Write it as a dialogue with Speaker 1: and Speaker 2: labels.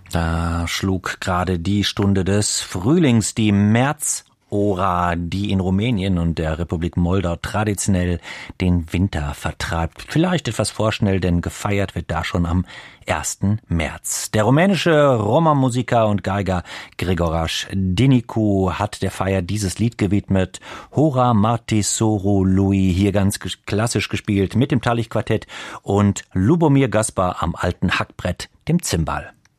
Speaker 1: Da schlug gerade die Stunde des Frühlings, die Märzora, die in Rumänien und der Republik Moldau traditionell den Winter vertreibt. Vielleicht etwas vorschnell, denn gefeiert wird da schon am 1. März. Der rumänische Roma-Musiker und Geiger Grigoras Dinicu hat der Feier dieses Lied gewidmet. Hora Martisoru Lui, hier ganz klassisch gespielt mit dem Talich-Quartett und Lubomir Gaspar am alten Hackbrett, dem Zimbal.